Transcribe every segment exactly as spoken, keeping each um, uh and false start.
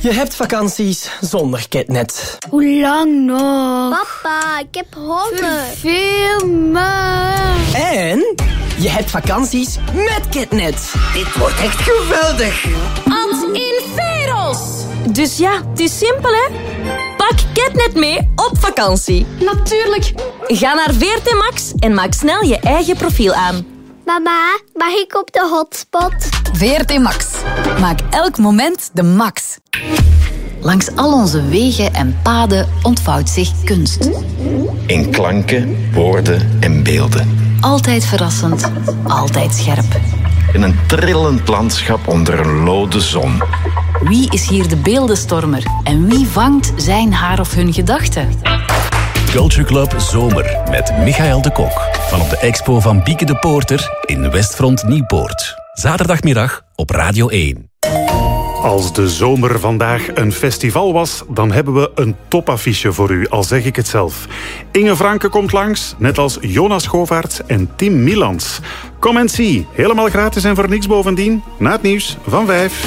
Je hebt vakanties zonder Ketnet. Hoe lang nog? Papa, ik heb honger. Veel me. En je hebt vakanties met Ketnet. Dit wordt echt geweldig. Ad inferos. Dus ja, het is simpel, hè? Pak Ketnet mee op vakantie. Natuurlijk. Ga naar V R T Max en maak snel je eigen profiel aan. Mama, mag ik op de hotspot? V R T Max. Maak elk moment de max. Langs al onze wegen en paden ontvouwt zich kunst. In klanken, woorden en beelden. Altijd verrassend, altijd scherp. In een trillend landschap onder een lode zon. Wie is hier de beeldenstormer? En wie vangt zijn haar of hun gedachten? Culture Club Zomer met Michael de Kok. Vanaf de expo van Bieke de Poorter in Westfront Nieuwpoort. Zaterdagmiddag op Radio één. Als de zomer vandaag een festival was, dan hebben we een topaffiche voor u, al zeg ik het zelf. Inge Franke komt langs, net als Jonas Govaerts en Tim Milans. Kom en zie, helemaal gratis en voor niks bovendien, na het nieuws van vijf.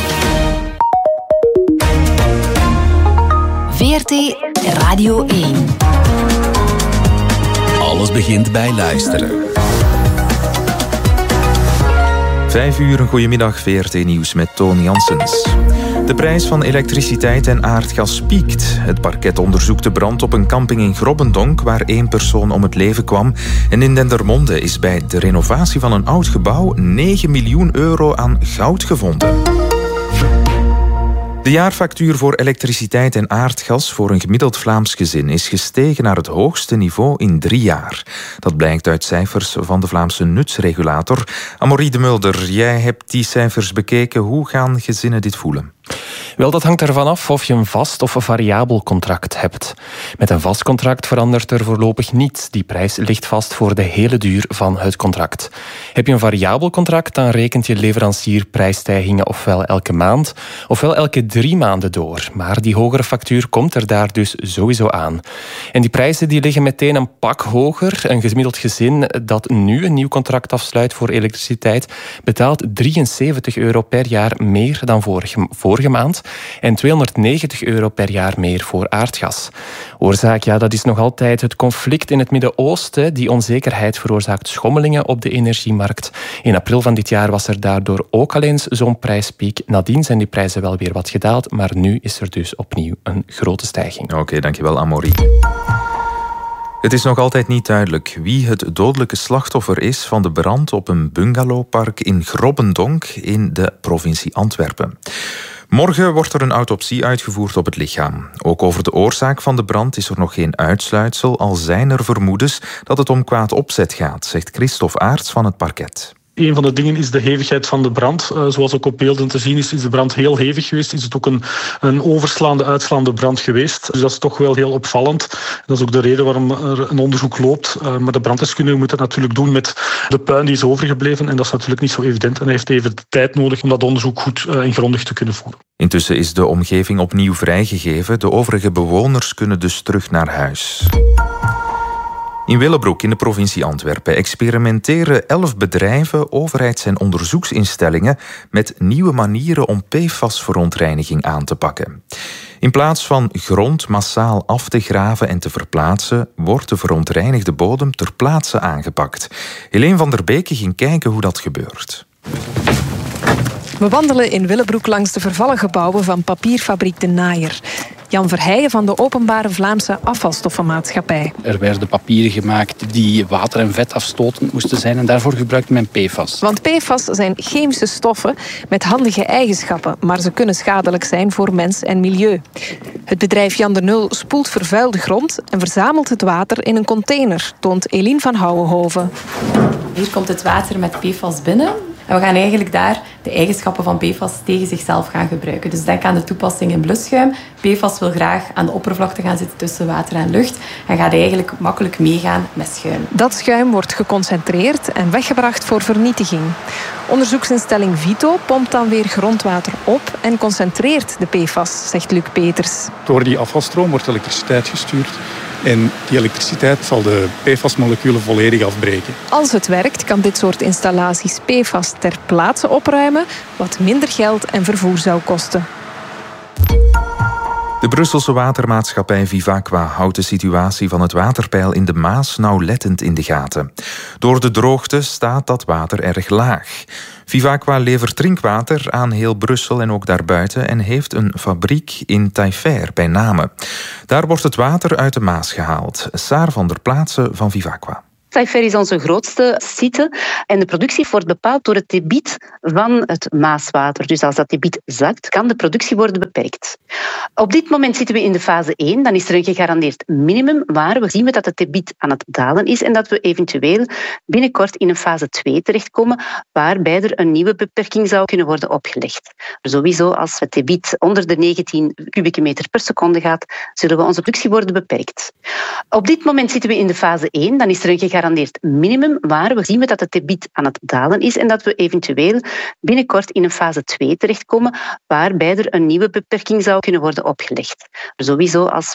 V R T Radio één. Alles begint bij luisteren. Vijf uur, een goedemiddag, V R T Nieuws met Toon Janssens. De prijs van elektriciteit en aardgas piekt. Het parket onderzoekt de brand op een camping in Grobbendonk waar één persoon om het leven kwam. En in Dendermonde is bij de renovatie van een oud gebouw negen miljoen euro aan goud gevonden. De jaarfactuur voor elektriciteit en aardgas voor een gemiddeld Vlaams gezin is gestegen naar het hoogste niveau in drie jaar. Dat blijkt uit cijfers van de Vlaamse nutsregulator. Amaury de Mulder, jij hebt die cijfers bekeken. Hoe gaan gezinnen dit voelen? Wel, dat hangt ervan af of je een vast of een variabel contract hebt. Met een vast contract verandert er voorlopig niets. Die prijs ligt vast voor de hele duur van het contract. Heb je een variabel contract, dan rekent je leverancier prijsstijgingen ofwel elke maand, ofwel elke drie maanden door. Maar die hogere factuur komt er daar dus sowieso aan. En die prijzen die liggen meteen een pak hoger. Een gemiddeld gezin dat nu een nieuw contract afsluit voor elektriciteit betaalt drieënzeventig euro per jaar meer dan vorige, vorige maand en tweehonderdnegentig euro per jaar meer voor aardgas. Oorzaak, ja, dat is nog altijd het conflict in het Midden-Oosten. Die onzekerheid veroorzaakt schommelingen op de energiemarkt. In april van dit jaar was er daardoor ook al eens zo'n prijspiek. Nadien zijn die prijzen wel weer wat gedaald, maar nu is er dus opnieuw een grote stijging. Oké, okay, dankjewel Amaury. Het is nog altijd niet duidelijk wie het dodelijke slachtoffer is van de brand op een bungalowpark in Grobbendonk in de provincie Antwerpen. Morgen wordt er een autopsie uitgevoerd op het lichaam. Ook over de oorzaak van de brand is er nog geen uitsluitsel, al zijn er vermoedens dat het om kwaad opzet gaat, zegt Christophe Aerts van het parket. Een van de dingen is de hevigheid van de brand. Uh, zoals ook op beelden te zien is, is de brand heel hevig geweest. Is het ook een, een overslaande, uitslaande brand geweest. Dus dat is toch wel heel opvallend. Dat is ook de reden waarom er een onderzoek loopt. Uh, maar de branddeskundige moet dat natuurlijk doen met de puin die is overgebleven. En dat is natuurlijk niet zo evident. En hij heeft even de tijd nodig om dat onderzoek goed uh, en grondig te kunnen voeren. Intussen is de omgeving opnieuw vrijgegeven. De overige bewoners kunnen dus terug naar huis. In Willebroek in de provincie Antwerpen experimenteren elf bedrijven, overheids- en onderzoeksinstellingen met nieuwe manieren om P F A S-verontreiniging aan te pakken. In plaats van grond massaal af te graven en te verplaatsen, wordt de verontreinigde bodem ter plaatse aangepakt. Helene van der Beke ging kijken hoe dat gebeurt. We wandelen in Willebroek langs de vervallen gebouwen van papierfabriek De Naaier. Jan Verheijen van de Openbare Vlaamse Afvalstoffenmaatschappij. Er werden papieren gemaakt die water- en vetafstotend moesten zijn en daarvoor gebruikte men P F A S. Want P F A S zijn chemische stoffen met handige eigenschappen, maar ze kunnen schadelijk zijn voor mens en milieu. Het bedrijf Jan de Nul spoelt vervuilde grond en verzamelt het water in een container, toont Eline van Houwenhoven. Hier komt het water met P F A S binnen. En we gaan eigenlijk daar de eigenschappen van P F A S tegen zichzelf gaan gebruiken. Dus denk aan de toepassing in blusschuim. P F A S wil graag aan de oppervlakte gaan zitten tussen water en lucht. En gaat eigenlijk makkelijk meegaan met schuim. Dat schuim wordt geconcentreerd en weggebracht voor vernietiging. Onderzoeksinstelling Vito pompt dan weer grondwater op en concentreert de P F A S, zegt Luc Peters. Door die afvalstroom wordt elektriciteit gestuurd. En die elektriciteit zal de P F A S-moleculen volledig afbreken. Als het werkt, kan dit soort installaties P F A S ter plaatse opruimen, wat minder geld en vervoer zou kosten. De Brusselse watermaatschappij Vivaqua houdt de situatie van het waterpeil in de Maas nauwlettend in de gaten. Door de droogte staat dat water erg laag. Vivaqua levert drinkwater aan heel Brussel en ook daarbuiten en heeft een fabriek in Taillefer bij Namen. Daar wordt het water uit de Maas gehaald. Saar van der Plaatsen van Vivaqua. Taillefer is onze grootste site en de productie wordt bepaald door het debiet van het Maaswater. Dus als dat debiet zakt, kan de productie worden beperkt. Op dit moment zitten we in de fase één. Dan is er een gegarandeerd minimum waar we zien we dat het debiet aan het dalen is en dat we eventueel binnenkort in een fase twee terechtkomen waarbij er een nieuwe beperking zou kunnen worden opgelegd. Sowieso als het debiet onder de negentien kubieke meter per seconde gaat, zullen we onze productie worden beperkt. Op dit moment zitten we in de fase één. Dan is er een gegarandeerd gegarandeerd minimum waar we zien we dat het debiet aan het dalen is en dat we eventueel binnenkort in een fase twee terechtkomen waarbij er een nieuwe beperking zou kunnen worden opgelegd. Sowieso als